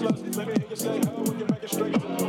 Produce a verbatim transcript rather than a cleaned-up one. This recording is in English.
slut. Let me hear you say, "How when you back it straight."